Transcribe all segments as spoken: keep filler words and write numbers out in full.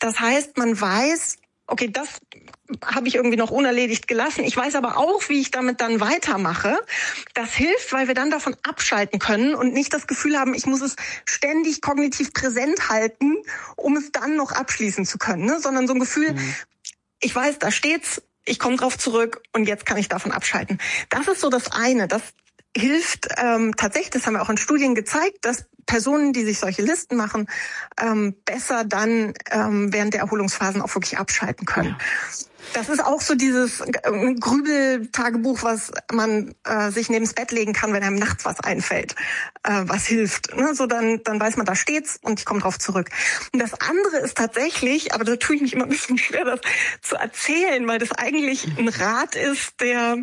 das heißt, man weiß, okay, das habe ich irgendwie noch unerledigt gelassen. Ich weiß aber auch, wie ich damit dann weitermache. Das hilft, weil wir dann davon abschalten können und nicht das Gefühl haben, ich muss es ständig kognitiv präsent halten, um es dann noch abschließen zu können, ne? Sondern so ein Gefühl, mhm. ich weiß, da steht's, ich komme drauf zurück und jetzt kann ich davon abschalten. Das ist so das eine. Das hilft ähm, tatsächlich, das haben wir auch in Studien gezeigt, dass Personen, die sich solche Listen machen, ähm, besser dann ähm, während der Erholungsphasen auch wirklich abschalten können. Ja. Das ist auch so dieses äh, Grübeltagebuch, was man äh, sich neben's Bett legen kann, wenn einem nachts was einfällt, äh, was hilft. Ne? So dann, dann weiß man, da steht's und ich komme drauf zurück. Und das andere ist tatsächlich, aber da tue ich mich immer ein bisschen schwer, das zu erzählen, weil das eigentlich ein Rat ist, der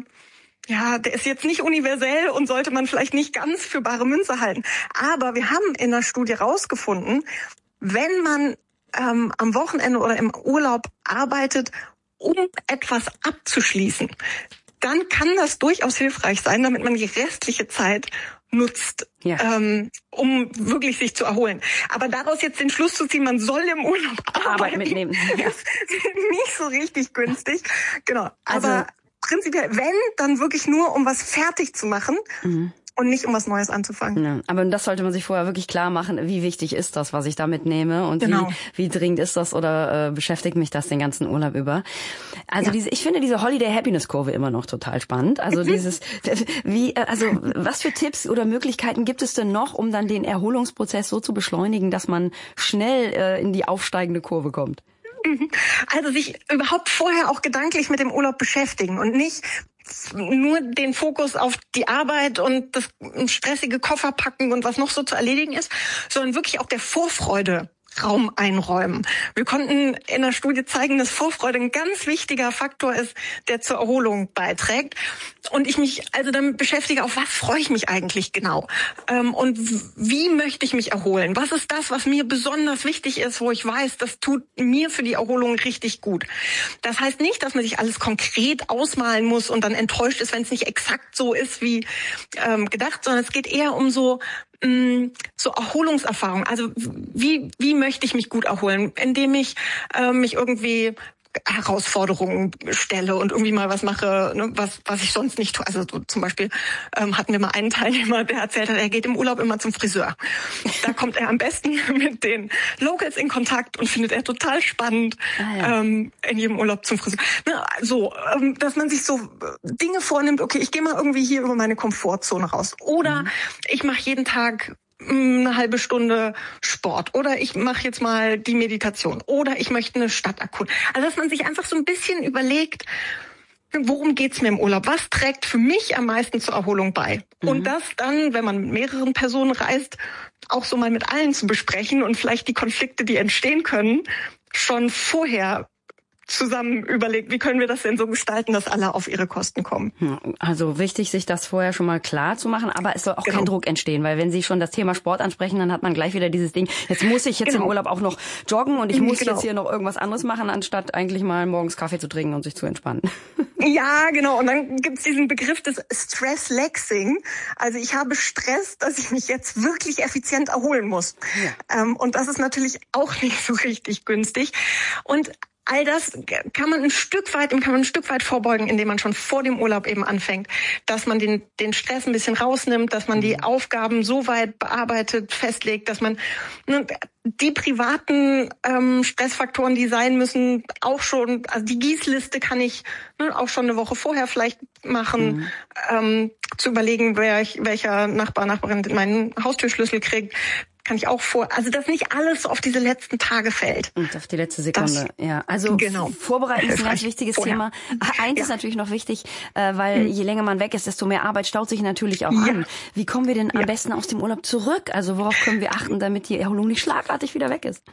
Ja, der ist jetzt nicht universell und sollte man vielleicht nicht ganz für bare Münze halten. Aber wir haben in der Studie rausgefunden, wenn man ähm, am Wochenende oder im Urlaub arbeitet, um etwas abzuschließen, dann kann das durchaus hilfreich sein, damit man die restliche Zeit nutzt, ja. ähm, um wirklich sich zu erholen. Aber daraus jetzt den Schluss zu ziehen, man soll im Urlaub arbeiten, Arbeit mitnehmen, ja. ist nicht so richtig günstig. Genau, aber also, prinzipiell, wenn, dann wirklich nur, um was fertig zu machen mhm. und nicht um was Neues anzufangen. Ja, aber das sollte man sich vorher wirklich klar machen, wie wichtig ist das, was ich da mitnehme und genau. wie, wie dringend ist das oder äh, beschäftigt mich das den ganzen Urlaub über. Also ja. diese, ich finde diese Holiday-Happiness-Kurve immer noch total spannend. Also dieses, wie, also was für Tipps oder Möglichkeiten gibt es denn noch, um dann den Erholungsprozess so zu beschleunigen, dass man schnell äh, in die aufsteigende Kurve kommt? Also sich überhaupt vorher auch gedanklich mit dem Urlaub beschäftigen und nicht nur den Fokus auf die Arbeit und das stressige Koffer packen und was noch so zu erledigen ist, sondern wirklich auch der Vorfreude Raum einräumen. Wir konnten in der Studie zeigen, dass Vorfreude ein ganz wichtiger Faktor ist, der zur Erholung beiträgt. Und ich mich also damit beschäftige, auf was freue ich mich eigentlich genau? Ähm, und wie möchte ich mich erholen? Was ist das, was mir besonders wichtig ist, wo ich weiß, das tut mir für die Erholung richtig gut? Das heißt nicht, dass man sich alles konkret ausmalen muss und dann enttäuscht ist, wenn es nicht exakt so ist wie ähm, gedacht, sondern es geht eher um so so Erholungserfahrung. Also wie wie möchte ich mich gut erholen, indem ich äh, mich irgendwie Herausforderungen stelle und irgendwie mal was mache, ne, was was ich sonst nicht tue. Also so, zum Beispiel ähm, hatten wir mal einen Teilnehmer, der erzählt hat, er geht im Urlaub immer zum Friseur. Da kommt er am besten mit den Locals in Kontakt und findet er total spannend, ah, ja. ähm, in jedem Urlaub zum Friseur. Ne, so, ähm, dass man sich so Dinge vornimmt, okay, ich gehe mal irgendwie hier über meine Komfortzone raus. Oder mhm. ich mache jeden Tag eine halbe Stunde Sport oder ich mache jetzt mal die Meditation oder ich möchte eine Stadt erkunden. Also dass man sich einfach so ein bisschen überlegt, worum geht's mir im Urlaub? Was trägt für mich am meisten zur Erholung bei? Mhm. Und das dann, wenn man mit mehreren Personen reist, auch so mal mit allen zu besprechen und vielleicht die Konflikte, die entstehen können, schon vorher zusammen überlegt, wie können wir das denn so gestalten, dass alle auf ihre Kosten kommen. Also wichtig, sich das vorher schon mal klar zu machen, aber es soll auch genau. kein Druck entstehen, weil wenn Sie schon das Thema Sport ansprechen, dann hat man gleich wieder dieses Ding, jetzt muss ich jetzt genau. im Urlaub auch noch joggen und ich muss genau. jetzt hier noch irgendwas anderes machen, anstatt eigentlich mal morgens Kaffee zu trinken und sich zu entspannen. Ja, genau. Und dann gibt's diesen Begriff des Stress-Lexing. Also ich habe Stress, dass ich mich jetzt wirklich effizient erholen muss. Ja. Ähm, und das ist natürlich auch nicht so richtig günstig. Und all das kann man ein Stück weit, kann man ein Stück weit vorbeugen, indem man schon vor dem Urlaub eben anfängt, dass man den, den Stress ein bisschen rausnimmt, dass man die Aufgaben so weit bearbeitet, festlegt, dass man ne, die privaten ähm, Stressfaktoren, die sein müssen, auch schon, also die Gießliste kann ich ne, auch schon eine Woche vorher vielleicht machen, mhm. ähm, zu überlegen, wer ich, welcher Nachbar, Nachbarin meinen Haustürschlüssel kriegt. Kann ich auch vor, also dass nicht alles auf diese letzten Tage fällt. Und auf die letzte Sekunde, das, ja. Also genau. Vorbereiten ist ein ganz wichtiges vorher. Thema. Eins ja. ist natürlich noch wichtig, weil hm. je länger man weg ist, desto mehr Arbeit staut sich natürlich auch ja. an. Wie kommen wir denn am ja. besten aus dem Urlaub zurück? Also worauf können wir achten, damit die Erholung nicht schlagartig wieder weg ist?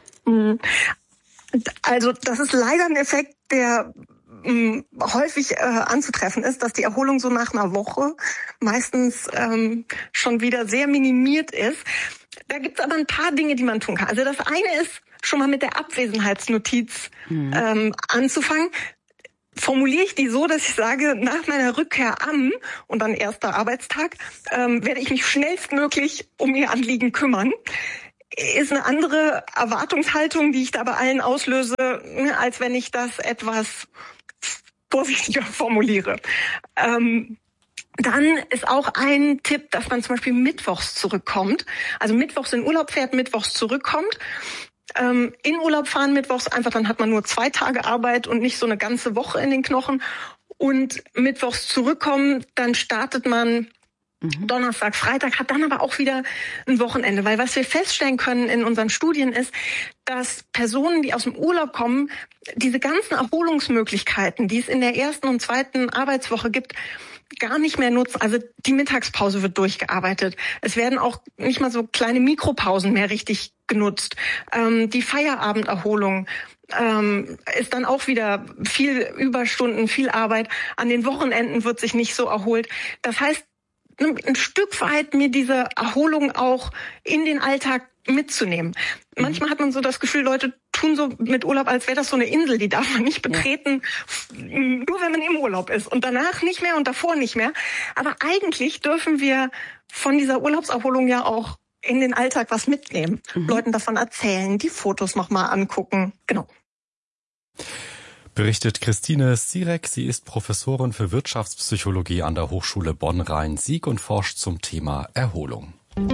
Also das ist leider ein Effekt, der häufig äh, anzutreffen ist, dass die Erholung so nach einer Woche meistens ähm, schon wieder sehr minimiert ist. Da gibt's aber ein paar Dinge, die man tun kann. Also das eine ist, schon mal mit der Abwesenheitsnotiz mhm. ähm, anzufangen. Formuliere ich die so, dass ich sage, nach meiner Rückkehr am und dann erster Arbeitstag ähm, werde ich mich schnellstmöglich um Ihr Anliegen kümmern. ist eine andere Erwartungshaltung, die ich da bei allen auslöse, als wenn ich das etwas vorsichtiger formuliere. Ähm, Dann ist auch ein Tipp, dass man zum Beispiel mittwochs zurückkommt. Also mittwochs in Urlaub fährt, mittwochs zurückkommt. Ähm, in Urlaub fahren mittwochs einfach, dann hat man nur zwei Tage Arbeit und nicht so eine ganze Woche in den Knochen. Und mittwochs zurückkommen, dann startet man mhm. Donnerstag, Freitag, hat dann aber auch wieder ein Wochenende. Weil was wir feststellen können in unseren Studien ist, dass Personen, die aus dem Urlaub kommen, diese ganzen Erholungsmöglichkeiten, die es in der ersten und zweiten Arbeitswoche gibt, gar nicht mehr nutzen. Also die Mittagspause wird durchgearbeitet. Es werden auch nicht mal so kleine Mikropausen mehr richtig genutzt. Ähm, die Feierabenderholung ähm, ist dann auch wieder viel Überstunden, viel Arbeit. An den Wochenenden wird sich nicht so erholt. Das heißt, ein Stück weit mir diese Erholung auch in den Alltag mitzunehmen. Mhm. Manchmal hat man so das Gefühl, Leute tun so mit Urlaub, als wäre das so eine Insel, die darf man nicht betreten, ja. nur wenn man im Urlaub ist und danach nicht mehr und davor nicht mehr. Aber eigentlich dürfen wir von dieser Urlaubserholung ja auch in den Alltag was mitnehmen. Mhm. Leuten davon erzählen, die Fotos nochmal angucken. Genau. Berichtet Christine Sirek. Sie ist Professorin für Wirtschaftspsychologie an der Hochschule Bonn-Rhein-Sieg und forscht zum Thema Erholung.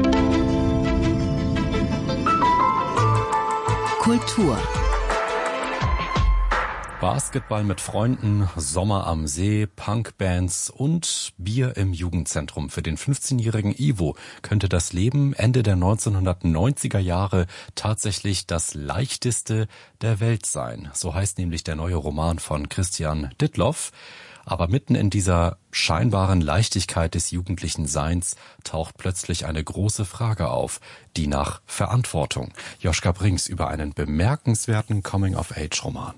Kultur. Basketball mit Freunden, Sommer am See, Punkbands und Bier im Jugendzentrum. Für den fünfzehnjährigen Ivo könnte das Leben Ende der neunzehnhundertneunziger Jahre tatsächlich das leichteste der Welt sein. So heißt nämlich der neue Roman von Christian Ditloff. Aber mitten in dieser scheinbaren Leichtigkeit des jugendlichen Seins taucht plötzlich eine große Frage auf, die nach Verantwortung. Joschka Brinks über einen bemerkenswerten Coming-of-Age-Roman.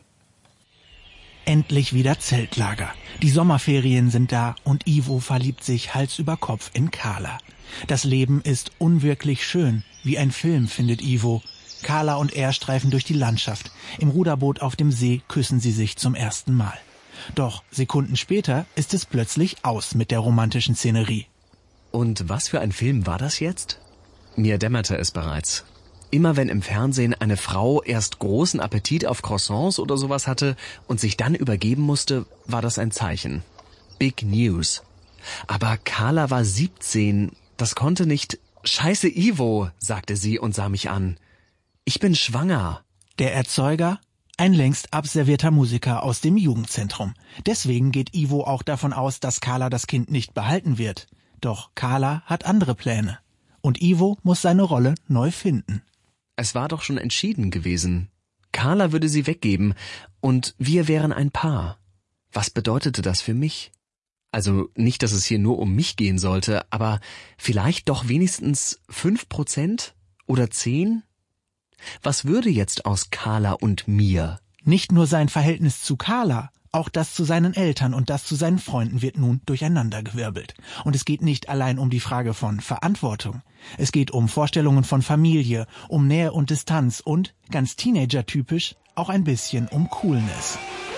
Endlich wieder Zeltlager. Die Sommerferien sind da und Ivo verliebt sich Hals über Kopf in Carla. Das Leben ist unwirklich schön, wie ein Film, findet Ivo. Carla und er streifen durch die Landschaft. Im Ruderboot auf dem See küssen sie sich zum ersten Mal. Doch Sekunden später ist es plötzlich aus mit der romantischen Szenerie. Und was für ein Film war das jetzt? Mir dämmerte es bereits. Immer wenn im Fernsehen eine Frau erst großen Appetit auf Croissants oder sowas hatte und sich dann übergeben musste, war das ein Zeichen. Big News. Aber Carla war siebzehn, das konnte nicht... Scheiße, Ivo, sagte sie und sah mich an. Ich bin schwanger. Der Erzeuger? Ein längst abservierter Musiker aus dem Jugendzentrum. Deswegen geht Ivo auch davon aus, dass Carla das Kind nicht behalten wird. Doch Carla hat andere Pläne. Und Ivo muss seine Rolle neu finden. Es war doch schon entschieden gewesen. Carla würde sie weggeben und wir wären ein Paar. Was bedeutete das für mich? Also nicht, dass es hier nur um mich gehen sollte, aber vielleicht doch wenigstens fünf Prozent oder zehn? Was würde jetzt aus Carla und mir? Nicht nur sein Verhältnis zu Carla, auch das zu seinen Eltern und das zu seinen Freunden wird nun durcheinandergewirbelt. Und es geht nicht allein um die Frage von Verantwortung. Es geht um Vorstellungen von Familie, um Nähe und Distanz und, ganz Teenager-typisch, auch ein bisschen um Coolness.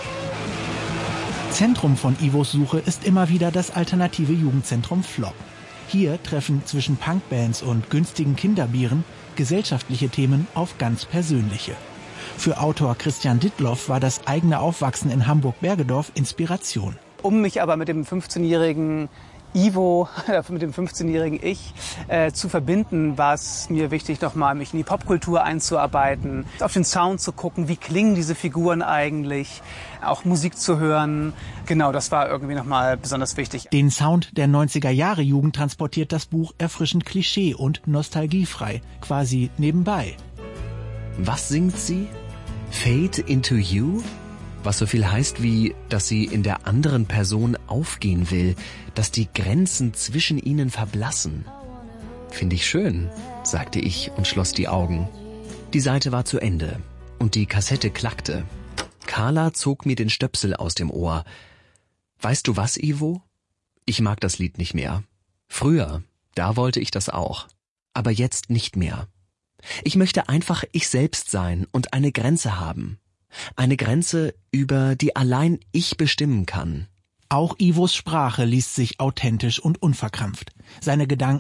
Zentrum von Ivos Suche ist immer wieder das alternative Jugendzentrum Flop. Hier treffen zwischen Punkbands und günstigen Kinderbieren gesellschaftliche Themen auf ganz persönliche. Für Autor Christian Ditloff war das eigene Aufwachsen in Hamburg-Bergedorf Inspiration. Um mich aber mit dem fünfzehnjährigen Ivo, mit dem fünfzehnjährigen Ich äh, zu verbinden, war es mir wichtig, nochmal mich in die Popkultur einzuarbeiten, auf den Sound zu gucken, wie klingen diese Figuren eigentlich, auch Musik zu hören. Genau, das war irgendwie nochmal besonders wichtig. Den Sound der neunziger-Jahre-Jugend transportiert das Buch erfrischend klischee- und nostalgiefrei, quasi nebenbei. Was singt sie? Fade into you? Was so viel heißt wie, dass sie in der anderen Person aufgehen will, dass die Grenzen zwischen ihnen verblassen. Finde ich schön, sagte ich und schloss die Augen. Die Seite war zu Ende und die Kassette klackte. Carla zog mir den Stöpsel aus dem Ohr. Weißt du was, Ivo? Ich mag das Lied nicht mehr. Früher, da wollte ich das auch. Aber jetzt nicht mehr. Ich möchte einfach ich selbst sein und eine Grenze haben. Eine Grenze, über die allein ich bestimmen kann. Auch Ivos Sprache liest sich authentisch und unverkrampft. Seine Gedanken,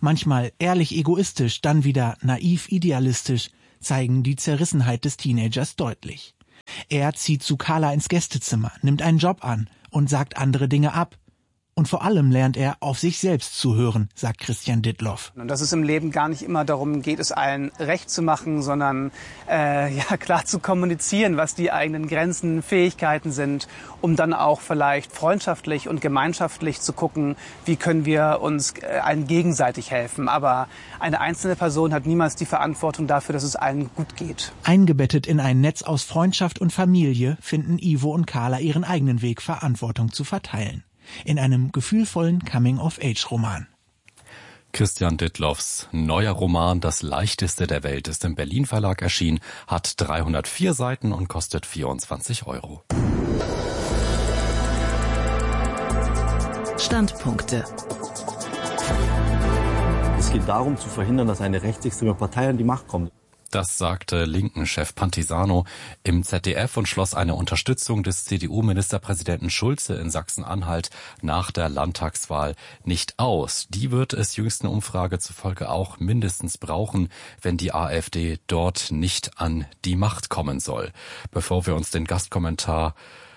Manchmal ehrlich egoistisch, dann wieder naiv idealistisch, zeigen die Zerrissenheit des Teenagers deutlich. Er zieht zu Carla ins Gästezimmer, nimmt einen Job an und sagt andere Dinge ab. Und vor allem lernt er, auf sich selbst zu hören, sagt Christian Dittloff. Und dass es im Leben gar nicht immer darum geht, es allen recht zu machen, sondern äh, ja klar zu kommunizieren, was die eigenen Grenzen, Fähigkeiten sind, um dann auch vielleicht freundschaftlich und gemeinschaftlich zu gucken, wie können wir uns äh, allen gegenseitig helfen. Aber eine einzelne Person hat niemals die Verantwortung dafür, dass es allen gut geht. Eingebettet in ein Netz aus Freundschaft und Familie finden Ivo und Carla ihren eigenen Weg, Verantwortung zu verteilen. In einem gefühlvollen Coming-of-Age-Roman. Christian Dittloffs neuer Roman Das leichteste der Welt ist im Berlin Verlag erschienen, hat dreihundertvier Seiten und kostet vierundzwanzig Euro. Standpunkte. Es geht darum, zu verhindern, dass eine rechtsextreme Partei an die Macht kommt. Das sagte Linken-Chef Pantisano im Z D F und schloss eine Unterstützung des C D U-Ministerpräsidenten Schulze in Sachsen-Anhalt nach der Landtagswahl nicht aus. Die wird es jüngsten Umfrage zufolge auch mindestens brauchen, wenn die AfD dort nicht an die Macht kommen soll. Bevor wir uns den Gastkommentar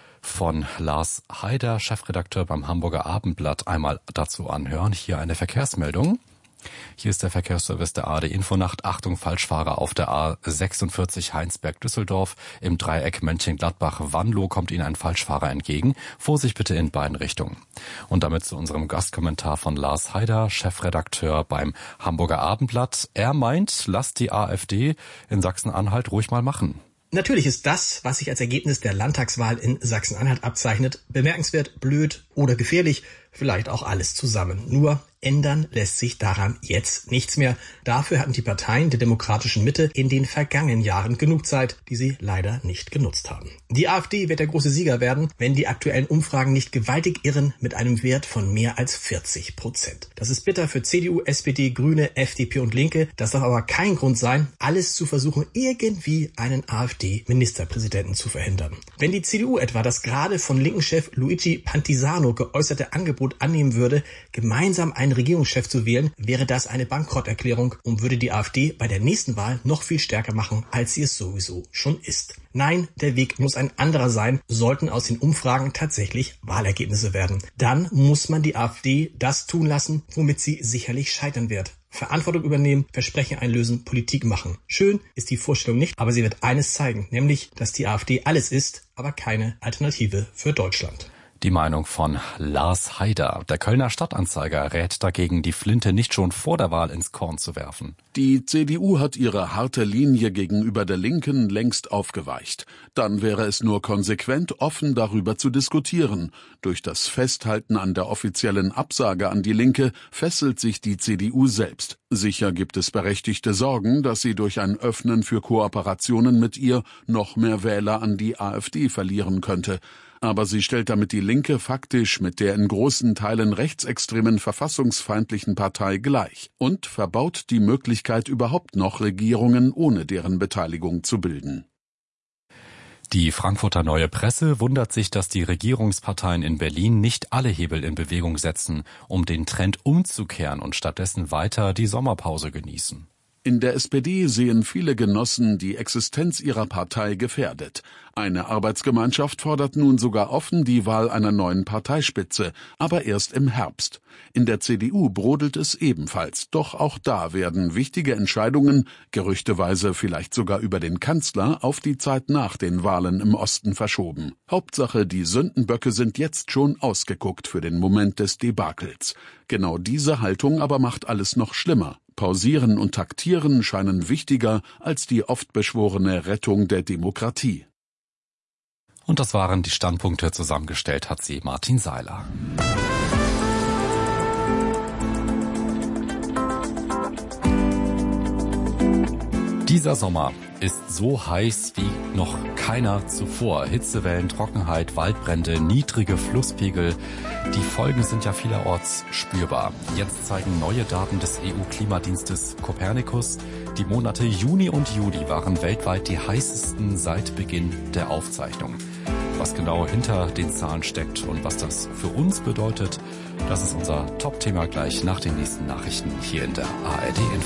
von Lars Haider, Chefredakteur beim Hamburger Abendblatt, einmal dazu anhören, hier eine Verkehrsmeldung. Hier ist der Verkehrsservice der A R D Infonacht. Achtung, Falschfahrer auf der A sechsundvierzig Heinsberg-Düsseldorf. Im Dreieck Mönchengladbach-Wanlo kommt Ihnen ein Falschfahrer entgegen. Vorsicht bitte in beiden Richtungen. Und damit zu unserem Gastkommentar von Lars Haider, Chefredakteur beim Hamburger Abendblatt. Er meint, lasst die AfD in Sachsen-Anhalt ruhig mal machen. Natürlich ist das, was sich als Ergebnis der Landtagswahl in Sachsen-Anhalt abzeichnet, bemerkenswert, blöd oder gefährlich, vielleicht auch alles zusammen. Nur ändern lässt sich daran jetzt nichts mehr. Dafür hatten die Parteien der demokratischen Mitte in den vergangenen Jahren genug Zeit, die sie leider nicht genutzt haben. Die AfD wird der große Sieger werden, wenn die aktuellen Umfragen nicht gewaltig irren mit einem Wert von mehr als vierzig Prozent. Das ist bitter für C D U, S P D, Grüne, F D P und Linke. Das darf aber kein Grund sein, alles zu versuchen, irgendwie einen AfD-Ministerpräsidenten zu verhindern. Wenn die C D U etwa das gerade von Linken-Chef Luigi Pantisano geäußerte Angebot annehmen würde, gemeinsam einen Regierungschef zu wählen, wäre das eine Bankrotterklärung und würde die AfD bei der nächsten Wahl noch viel stärker machen, als sie es sowieso schon ist. Nein, der Weg muss ein anderer sein, sollten aus den Umfragen tatsächlich Wahlergebnisse werden. Dann muss man die AfD das tun lassen, womit sie sicherlich scheitern wird. Verantwortung übernehmen, Versprechen einlösen, Politik machen. Schön ist die Vorstellung nicht, aber sie wird eines zeigen, nämlich, dass die AfD alles ist, aber keine Alternative für Deutschland. Die Meinung von Lars Haider. Der Kölner Stadtanzeiger rät dagegen, die Flinte nicht schon vor der Wahl ins Korn zu werfen. Die C D U hat ihre harte Linie gegenüber der Linken längst aufgeweicht. Dann wäre es nur konsequent, offen darüber zu diskutieren. Durch das Festhalten an der offiziellen Absage an die Linke fesselt sich die C D U selbst. Sicher gibt es berechtigte Sorgen, dass sie durch ein Öffnen für Kooperationen mit ihr noch mehr Wähler an die AfD verlieren könnte. Aber sie stellt damit die Linke faktisch mit der in großen Teilen rechtsextremen verfassungsfeindlichen Partei gleich und verbaut die Möglichkeit, überhaupt noch Regierungen ohne deren Beteiligung zu bilden. Die Frankfurter Neue Presse wundert sich, dass die Regierungsparteien in Berlin nicht alle Hebel in Bewegung setzen, um den Trend umzukehren und stattdessen weiter die Sommerpause genießen. In der S P D sehen viele Genossen die Existenz ihrer Partei gefährdet. Eine Arbeitsgemeinschaft fordert nun sogar offen die Wahl einer neuen Parteispitze, aber erst im Herbst. In der C D U brodelt es ebenfalls, doch auch da werden wichtige Entscheidungen, gerüchteweise vielleicht sogar über den Kanzler, auf die Zeit nach den Wahlen im Osten verschoben. Hauptsache, die Sündenböcke sind jetzt schon ausgeguckt für den Moment des Debakels. Genau diese Haltung aber macht alles noch schlimmer. Pausieren und Taktieren scheinen wichtiger als die oft beschworene Rettung der Demokratie. Und das waren die Standpunkte, zusammengestellt hat sie Martin Seiler. Dieser Sommer ist so heiß wie noch keiner zuvor. Hitzewellen, Trockenheit, Waldbrände, niedrige Flusspegel. Die Folgen sind ja vielerorts spürbar. Jetzt zeigen neue Daten des E U-Klimadienstes Copernicus, die Monate Juni und Juli waren weltweit die heißesten seit Beginn der Aufzeichnung. was genau hinter den Zahlen steckt und was das für uns bedeutet, das ist unser Top-Thema gleich nach den nächsten Nachrichten hier in der A R D Info.